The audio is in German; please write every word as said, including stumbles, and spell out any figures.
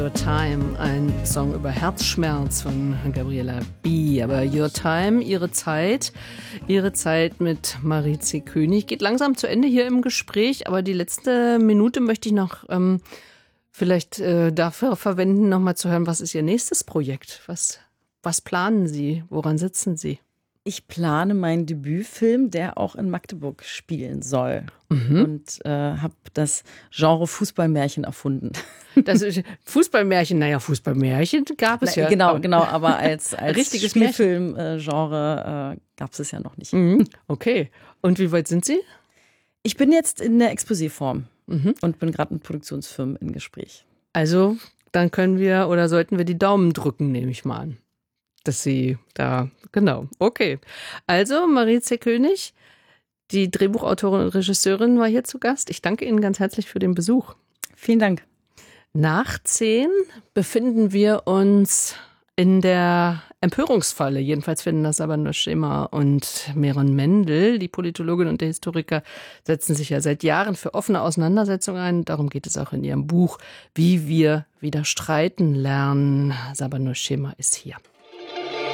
Your Time, ein Song über Herzschmerz von Gabriela B. Aber Your Time, ihre Zeit, ihre Zeit mit Marie C. König geht langsam zu Ende hier im Gespräch, aber die letzte Minute möchte ich noch ähm, vielleicht äh, dafür verwenden, nochmal zu hören, was ist Ihr nächstes Projekt? Was, was planen Sie? Woran sitzen Sie? Ich plane meinen Debütfilm, der auch in Magdeburg spielen soll. Mhm. Und äh, habe das Genre Fußballmärchen erfunden. Das ist Fußballmärchen, naja, Fußballmärchen gab es Na, ja. Genau, genau, aber als, als richtiges Spielfilm-Genre äh, gab es es ja noch nicht. Mhm. Okay. Und wie weit sind Sie? Ich bin jetzt in der Exposé-Form mhm. und bin gerade mit Produktionsfirmen in Gespräch. Also, dann können wir oder sollten wir die Daumen drücken, nehme ich mal an. Dass Sie da, genau, okay. Also, Marie C. König, die Drehbuchautorin und Regisseurin, war hier zu Gast. Ich danke Ihnen ganz herzlich für den Besuch. Vielen Dank. Nach zehn befinden wir uns in der Empörungsfalle. Jedenfalls finden das aber nur Schema und Meron Mendel. Die Politologin und der Historiker setzen sich ja seit Jahren für offene Auseinandersetzungen ein. Darum geht es auch in ihrem Buch, wie wir wieder streiten lernen. Sabanur Schema ist hier.